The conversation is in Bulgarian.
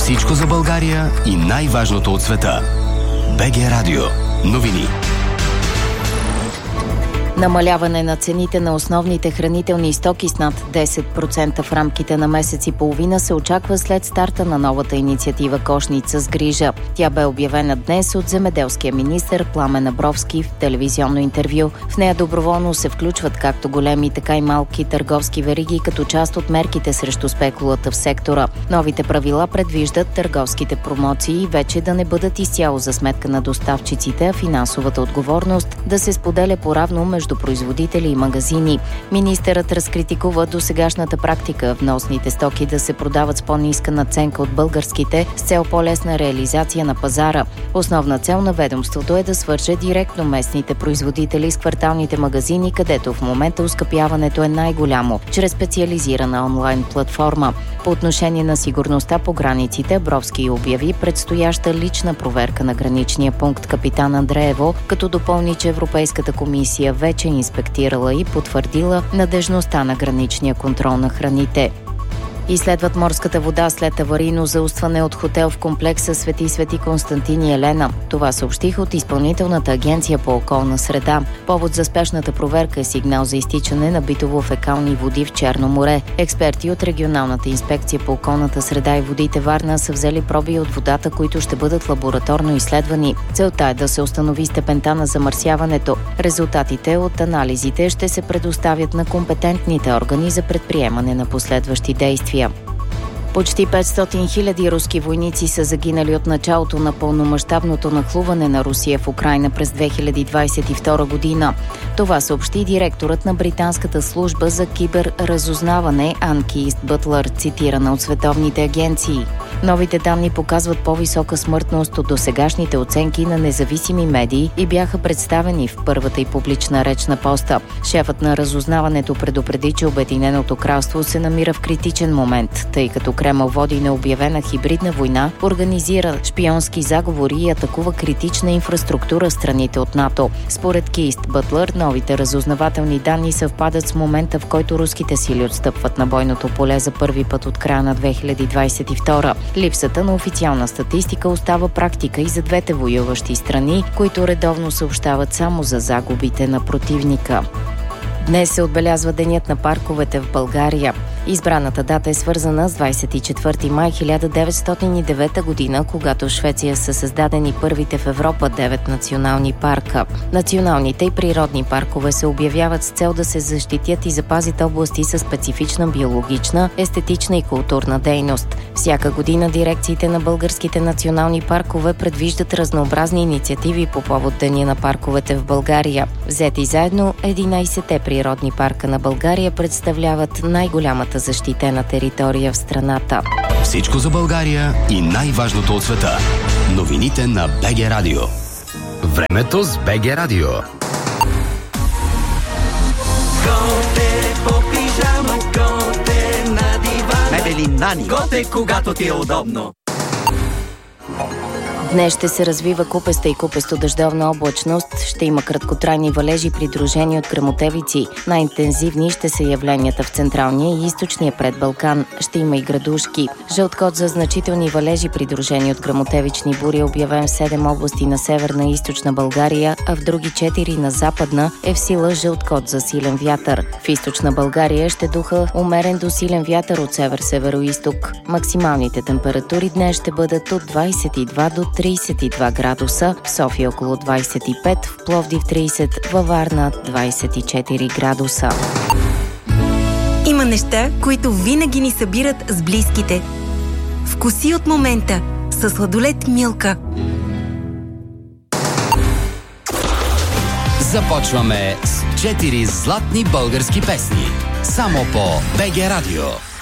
Всичко за България и най-важното от света. БГ Радио. Новини. Намаляване на цените на основните хранителни стоки с над 10% в рамките на месец и половина се очаква след старта на новата инициатива "Кошница с грижа". Тя бе обявена днес от земеделския министър Пламен Абровски в телевизионно интервю. В нея доброволно се включват както големи, така и малки търговски вериги като част от мерките срещу спекулата в сектора. Новите правила предвиждат търговските промоции вече да не бъдат изцяло за сметка на доставчиците, а финансовата отговорност да се споделя поравно между производители и магазини. Министърът разкритикува досегашната практика вносните стоки да се продават с по-ниска надценка от българските с цел по-лесна реализация на пазара. Основна цел на ведомството е да свърже директно местните производители с кварталните магазини, където в момента оскъпяването е най-голямо, чрез специализирана онлайн платформа. По отношение на сигурността по границите, Абровски обяви предстояща лична проверка на граничния пункт Капитан Андреево, като допълни, че Европейската комисия вече инспектирала и потвърдила надежността на граничния контрол на храните. Изследват морската вода след аварийно заустване от хотел в комплекса Свети Константин и Елена. Това съобщиха от Изпълнителната агенция по околна среда. Повод за спешната проверка е сигнал за изтичане на битово-фекални води в Черно море. Експерти от Регионалната инспекция по околната среда и водите Варна са взели проби от водата, които ще бъдат лабораторно изследвани. Целта е да се установи степента на замърсяването. Резултатите от анализите ще се предоставят на компетентните органи за предприемане на последващи действия. Почти 500 хиляди руски войници са загинали от началото на пълномащабното нахлуване на Русия в Украйна през 2022 година. Това съобщи директорът на британската служба за киберразузнаване Ан Кийст Бътлър, цитирана от световните агенции. Новите данни показват по-висока смъртност от досегашните оценки на независими медии и бяха представени в първата и публична реч на поста. Шефът на разузнаването предупреди, че Обединеното кралство се намира в критичен момент, тъй като Кремъл води необявена хибридна война, организира шпионски заговори и атакува критична инфраструктура в страните от НАТО. Според Кийст Бътлър, новите разузнавателни данни съвпадат с момента, в който руските сили отстъпват на бойното поле за първи път от края на 2022. Липсата на официална статистика остава практика и за двете воюващи страни, които редовно съобщават само за загубите на противника. Днес се отбелязва Денят на парковете в България. Избраната дата е свързана с 24 май 1909 година, когато в Швеция са създадени първите в Европа 9 национални парка. Националните и природни паркове се обявяват с цел да се защитят и запазят области със специфична биологична, естетична и културна дейност. Всяка година дирекциите на българските национални паркове предвиждат разнообразни инициативи по повод Деня на парковете в България. Взети заедно, 11-те природни парка на България представляват най-голямата защитена територия в страната. Всичко за България и най-важното от света. Новините на БГ Радио. Времето с БГ Радио. Готе по пижама, готе на дивана. Мебели Нани. Готе, когато ти е удобно. Днес ще се развива купеста и купесто-дъждовна облачност. Ще има краткотрайни валежи, придружени от гръмотевици. Най-интензивни ще са явленията в централния и източния предбалкан. Ще има и градушки. Жълт код за значителни валежи, придружени от гръмотевични бури, обявен в 7 области на северна и източна България, а в други 4 на западна е в сила жълт код за силен вятър. В източна България ще духа умерен до силен вятър от север-североизток. Максималните температури днес ще бъдат от 22 до 32 градуса, в София около 25, в Пловдив 30, във Варна 24 градуса. Има неща, които винаги ни събират с близките. Вкуси от момента със сладолед Милка. Започваме с 4 златни български песни. Само по БГ Радио.